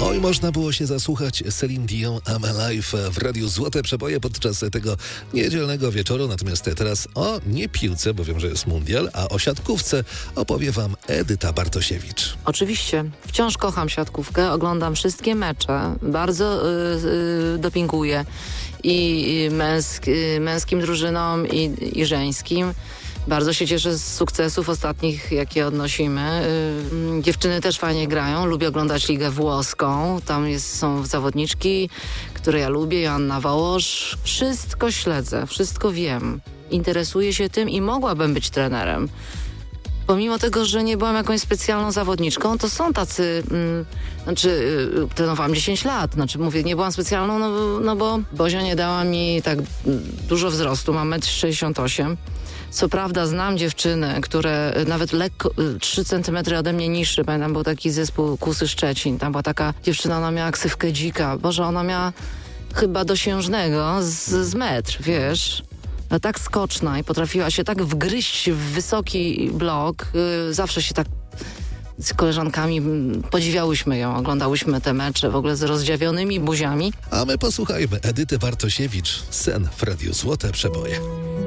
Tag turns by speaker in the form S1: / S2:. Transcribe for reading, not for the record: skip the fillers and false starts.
S1: Oj, można było się zasłuchać Celine Dion, I'm Alive w Radiu Złote Przeboje podczas tego niedzielnego wieczoru. Natomiast teraz o nie piłce, bo wiem, że jest mundial, a o siatkówce opowie wam Edyta Bartosiewicz.
S2: Oczywiście. Wciąż kocham siatkówkę, oglądam wszystkie mecze. Bardzo dopinguję i męskim drużynom i żeńskim. Bardzo się cieszę z sukcesów ostatnich, jakie odnosimy. Dziewczyny też fajnie grają. Lubię oglądać ligę włoską. Tam są zawodniczki, które ja lubię. Joanna Wołosz. Wszystko śledzę, wszystko wiem. Interesuję się tym i mogłabym być trenerem. Pomimo tego, że nie byłam jakąś specjalną zawodniczką, to są tacy... trenowałam 10 lat. Mówię, nie byłam specjalną, no bo Bozia nie dała mi tak dużo wzrostu. Mam 1,68 m. Co prawda znam dziewczyny, które nawet lekko 3 centymetry ode mnie niższe. Pamiętam, był taki zespół Kusy Szczecin. Tam była taka dziewczyna, ona miała ksywkę dzika. Boże, ona miała chyba dosiężnego z metr, wiesz. Tak skoczna i potrafiła się tak wgryźć w wysoki blok. Zawsze się tak z koleżankami podziwiałyśmy ją, oglądałyśmy te mecze w ogóle z rozdziawionymi buziami.
S1: A my posłuchajmy Edyty Bartosiewicz, Sen w Radiu Złote Przeboje.